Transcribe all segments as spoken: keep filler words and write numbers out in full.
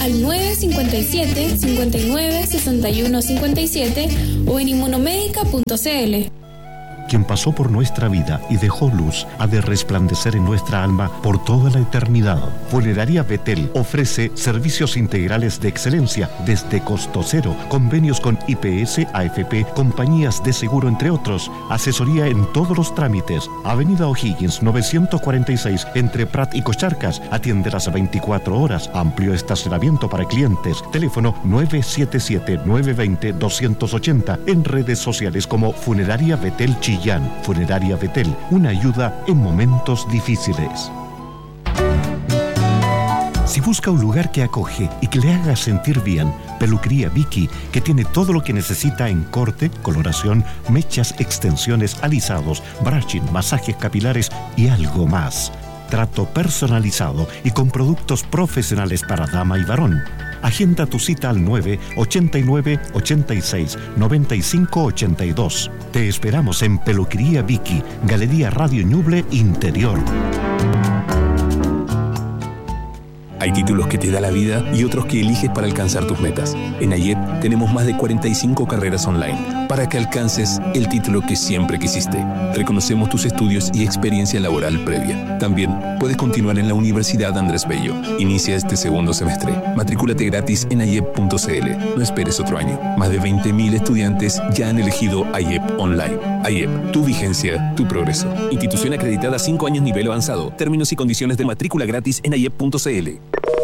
al nueve cinco siete, cinco nueve, seis uno cinco siete o en inmunomedica punto c l. Quien pasó por nuestra vida y dejó luz ha de resplandecer en nuestra alma por toda la eternidad. Funeraria Betel ofrece servicios integrales de excelencia desde costo cero, convenios con I P S, A F P, compañías de seguro, entre otros. Asesoría en todos los trámites. Avenida O'Higgins novecientos cuarenta y seis entre Prat y Cocharcas. Atiende las veinticuatro horas. Amplio estacionamiento para clientes. Teléfono nueve siete siete, nueve dos cero, dos ocho cero. En redes sociales como Funeraria Betel Chillán. Funeraria Betel, una ayuda en momentos difíciles. Si busca un lugar que acoge y que le haga sentir bien, Peluquería Vicky, que tiene todo lo que necesita en corte, coloración, mechas, extensiones, alisados, brushing, masajes capilares y algo más. Trato personalizado y con productos profesionales para dama y varón. Agenda tu cita al nueve ochenta y nueve, ochenta y seis, noventa y cinco ochenta y dos. Te esperamos en Peluquería Vicky, Galería Radio Ñuble Interior. Hay títulos que te da la vida y otros que eliges para alcanzar tus metas. En AYEP tenemos más de cuarenta y cinco carreras online para que alcances el título que siempre quisiste. Reconocemos tus estudios y experiencia laboral previa. También puedes continuar en la Universidad Andrés Bello. Inicia este segundo semestre. Matrículate gratis en ayep punto c l. No esperes otro año. Más de veinte mil estudiantes ya han elegido AYEP Online. AYEP, tu vigencia, tu progreso. Institución acreditada cinco años nivel avanzado. Términos y condiciones de matrícula gratis en ayep punto c l.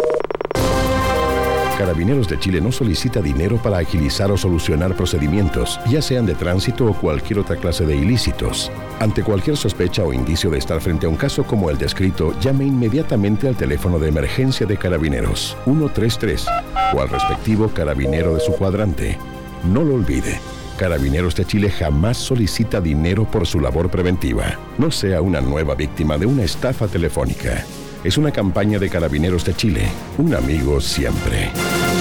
Carabineros de Chile no solicita dinero para agilizar o solucionar procedimientos, ya sean de tránsito o cualquier otra clase de ilícitos. Ante cualquier sospecha o indicio de estar frente a un caso como el descrito, llame inmediatamente al teléfono de emergencia de Carabineros ciento treinta y tres o al respectivo carabinero de su cuadrante. No lo olvide. Carabineros de Chile jamás solicita dinero por su labor preventiva. No sea una nueva víctima de una estafa telefónica. Es una campaña de Carabineros de Chile. Un amigo siempre.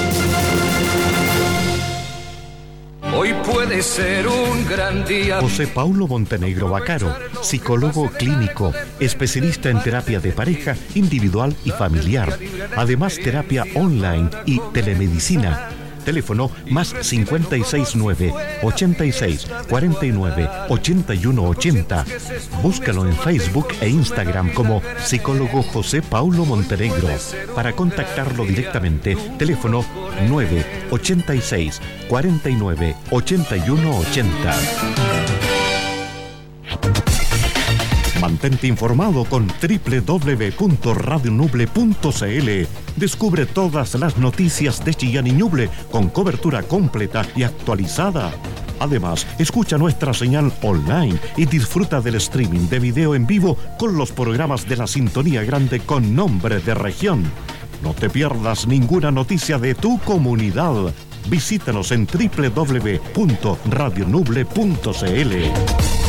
Hoy puede ser un gran día. José Paulo Montenegro Vaccaro, psicólogo clínico, especialista en terapia de pareja, individual y familiar. Además, terapia online y telemedicina. Teléfono más cincuenta y seis nueve, ochenta y seis, cuarenta y nueve, ochenta y uno ochenta. Búscalo en Facebook e Instagram como psicólogo José Paulo Montenegro. Para contactarlo directamente, teléfono nueve ochenta y seis, cuarenta y nueve, ochenta y uno ochenta. Mantente informado con doble u doble u doble u punto radio ñuble punto c l. Descubre todas las noticias de Chillán y Ñuble con cobertura completa y actualizada. Además, escucha nuestra señal online y disfruta del streaming de video en vivo con los programas de la Sintonía Grande con nombre de región. No te pierdas ninguna noticia de tu comunidad. Visítanos en doble u doble u doble u punto radio ñuble punto c l.